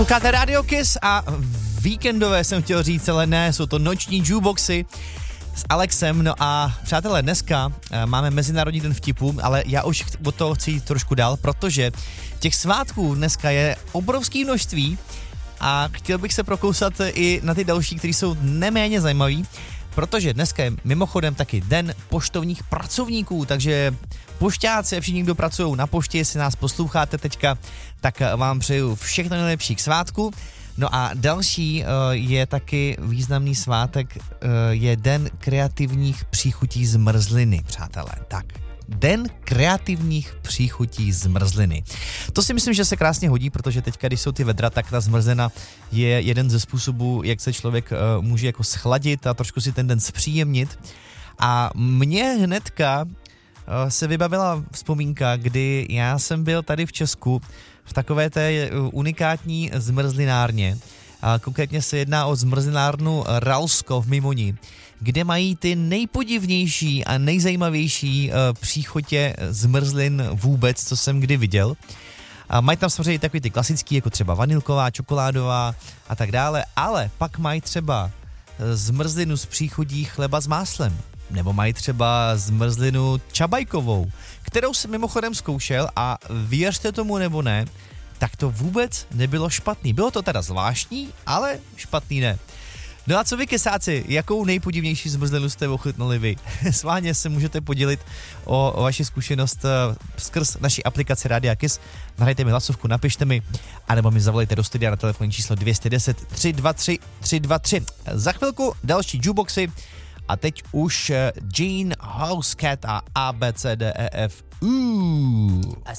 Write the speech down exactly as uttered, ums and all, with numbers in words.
Posloucháte Radio Kiss a víkendové jsem chtěl říct, ale ne, jsou to noční jukeboxy s Alexem. No a přátelé, dneska máme Mezinárodní den vtipu, ale já už od toho chci jít trošku dál, protože těch svátků dneska je obrovské množství a chtěl bych se prokousat i na ty další, které jsou neméně zajímavý, protože dneska je mimochodem taky den poštovních pracovníků, takže pošťáci a všichni, kdo pracují na poště, jestli nás posloucháte teďka, tak vám přeju všechno nejlepší k svátku. No a další uh, je taky významný svátek, uh, je den kreativních příchutí zmrzliny, přátelé. Tak, den kreativních příchutí zmrzliny. To si myslím, že se krásně hodí, protože teďka, když jsou ty vedra, tak ta zmrzlina je jeden ze způsobů, jak se člověk uh, může jako schladit a trošku si ten den zpříjemnit. A mě hnedka uh, se vybavila vzpomínka, kdy já jsem byl tady v Česku v takové té unikátní zmrzlinárně. A konkrétně se jedná o zmrzlinárnu Ralsko v Mimoni, kde mají ty nejpodivnější a nejzajímavější uh, příchutě zmrzlin vůbec, co jsem kdy viděl. A mají tam samozřejmě takový ty klasický, jako třeba vanilková, čokoládová a tak dále, ale pak mají třeba zmrzlinu s příchutí chleba s máslem, nebo mají třeba zmrzlinu čabajkovou, kterou jsem mimochodem zkoušel a věřte tomu nebo ne, tak to vůbec nebylo špatný. Bylo to teda zvláštní, ale špatný ne. No a co vy, kesáci, jakou nejpodivnější zmrzlinu jste ochutnali vy? S vámi se můžete podělit o, o vaši zkušenost uh, skrz naší aplikaci Radia Kiss. Nahrajte mi hlasovku, napište mi, anebo mi zavolejte do studia na telefonní číslo dvě deset, tři dva tři, tři dva tři. Za chvilku další jukeboxy a teď už uh, Jean Housecat a A B C D E F. Ooh.